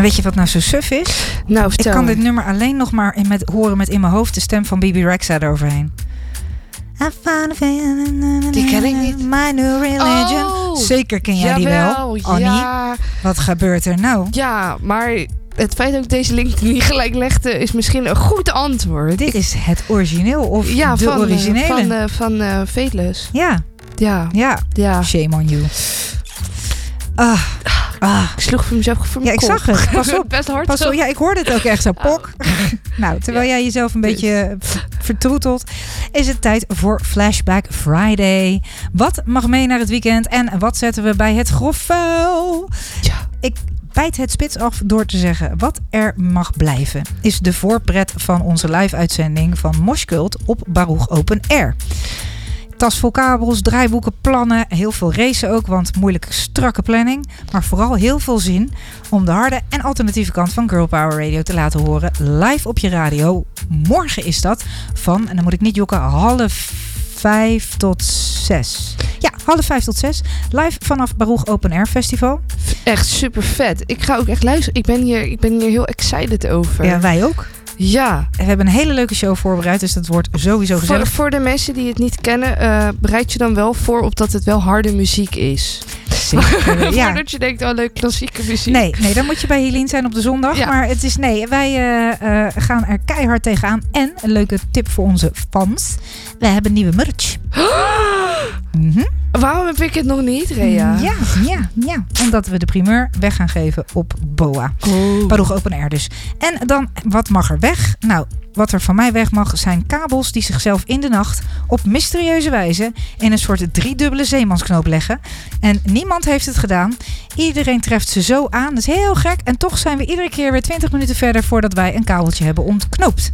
weet je wat nou zo suf is? Nou, vertel. Ik kan dit nummer alleen nog maar horen met in mijn hoofd de stem van Bibi Rexha eroverheen. Die ken ik niet. My new religion. Oh, zeker ken jij die wel, Annie. Ja. Wat gebeurt er nou? Ja, maar het feit dat ik deze link niet gelijk legde is misschien een goed antwoord. Dit is het origineel of de originele? Van Fateless. Ja. Shame on you. Ik sloeg voor mezelf voor mijn kop. Ik zag het. Pas op. Best hard. Pas op. Ja, ik hoorde het ook echt zo. Pok. Nou, terwijl jij jezelf een beetje vertroetelt, is het tijd voor Flashback Friday. Wat mag mee naar het weekend en wat zetten we bij het grof vuil? Ja. Ik bijt het spits af door te zeggen wat er mag blijven. Is de voorpret van onze live-uitzending van Moshcult op Baruch Open Air. Tas vol kabels, draaiboeken, plannen, heel veel racen ook, want moeilijk strakke planning. Maar vooral heel veel zin om de harde en alternatieve kant van Girl Power Radio te laten horen. Live op je radio. Morgen is dat van, en dan moet ik niet jokken, 4:30 tot 6. Ja, 4:30 tot 6. Live vanaf Baruch Open Air Festival. Echt super vet. Ik ga ook echt luisteren. Ik ben hier heel excited over. Ja, wij ook. Ja. We hebben een hele leuke show voorbereid, dus dat wordt sowieso gezellig. Voor de mensen die het niet kennen, bereid je dan wel voor op dat het wel harde muziek is. Zeker, ja. Voordat je denkt, oh leuk, klassieke muziek. Nee, dan moet je bij Helene zijn op de zondag. Ja. Maar het is wij gaan er keihard tegenaan. En een leuke tip voor onze fans. We hebben nieuwe merch. Waarom heb ik het nog niet, Rea? Ja. Omdat we de primeur weg gaan geven op BOA. Baruch Open Air dus. En dan, wat mag er weg? Nou, wat er van mij weg mag zijn kabels die zichzelf in de nacht op mysterieuze wijze in een soort 3-dubbele zeemansknoop leggen. En niemand heeft het gedaan. Iedereen treft ze zo aan. Dat is heel gek. En toch zijn we iedere keer weer 20 minuten verder voordat wij een kabeltje hebben ontknoopt.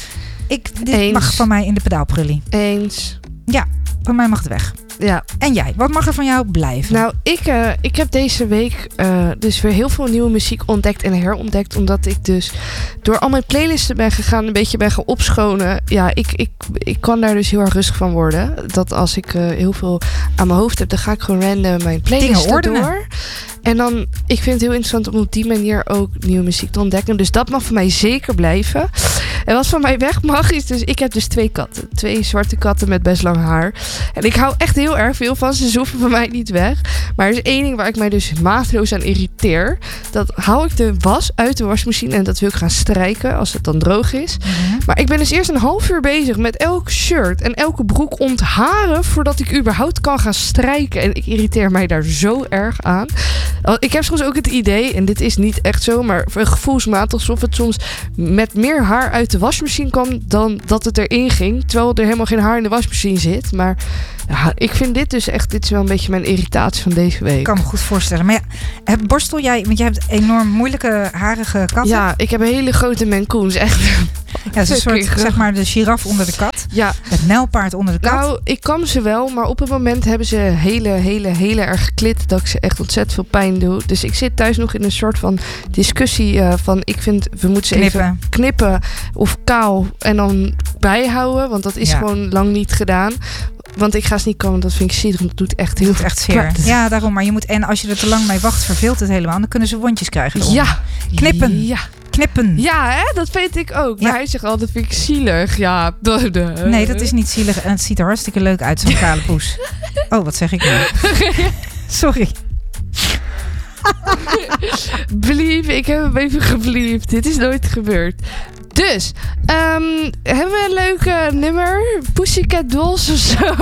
Dit mag van mij in de pedaalprullie. Eens. Ja, van mij mag het weg. Ja. En jij, wat mag er van jou blijven? Nou, ik heb deze week dus weer heel veel nieuwe muziek ontdekt en herontdekt. Omdat ik dus door al mijn playlisten ben gegaan, een beetje ben gaan opschonen. Ja, ik kan daar dus heel erg rustig van worden. Dat als ik heel veel aan mijn hoofd heb, dan ga ik gewoon random mijn playlisten door. En dan, ik vind het heel interessant om op die manier ook nieuwe muziek te ontdekken. Dus dat mag voor mij zeker blijven. En wat van mij weg mag is dus, ik heb dus 2 katten. 2 zwarte katten met best lang haar. En ik hou echt heel erg veel van ze. Ze hoeven van mij niet weg. Maar er is 1 ding waar ik mij dus mateloos aan irriteer. Dat hou ik de was uit de wasmachine en dat wil ik gaan strijken als het dan droog is. Maar ik ben dus eerst een half uur bezig met elk shirt en elke broek ontharen voordat ik überhaupt kan gaan strijken. En ik irriteer mij daar zo erg aan. Ik heb soms ook het idee, en dit is niet echt zo, maar gevoelsmatig alsof het soms met meer haar uit de wasmachine kwam dan dat het erin ging. Terwijl er helemaal geen haar in de wasmachine zit. Maar ja, ik vind dit dus echt, dit is wel een beetje mijn irritatie van deze week. Ik kan me goed voorstellen. Maar ja, borstel jij, want jij hebt enorm moeilijke, harige katten. Ja, ik heb een hele grote Maine Coons, echt. Ja, het is een soort, zeg maar, de giraf onder de kat. Ja. Het nijlpaard onder de kat. Nou, ik kam ze wel, maar op het moment hebben ze hele erg geklit dat ik ze echt ontzettend veel pijn doe. Dus ik zit thuis nog in een soort van discussie van, ik vind, we moeten ze even knippen of kaal en dan bijhouden, want dat is gewoon lang niet gedaan. Want ik ga ze niet kammen, dat vind ik zielig. Dat doet echt heel echt zeer. Ja, daarom. Maar je moet, en als je er te lang mee wacht, verveelt het helemaal. Dan kunnen ze wondjes krijgen. Ja. Knippen. Ja. Knippen. Ja, hè? Dat vind ik ook. Maar hij zegt altijd, vind ik zielig. Ja. Nee, dat is niet zielig. En het ziet er hartstikke leuk uit, zo'n kale poes. Oh, wat zeg ik nou? Sorry. Blief, ik heb hem even geblieft. Dit is nooit gebeurd. Dus, hebben we een leuke nummer? Pussycat Dolls of zo?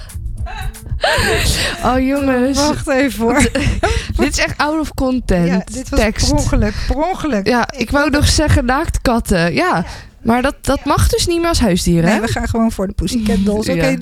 Oh jongens. Wacht even hoor. Dit is echt out of content. Ja, dit was tekst. Per ongeluk. Ja, ik wou nog zeggen naaktkatten. Ja, maar dat mag dus niet meer als huisdier, hè? Nee, we gaan gewoon voor de Pussycat Dolls. Oké.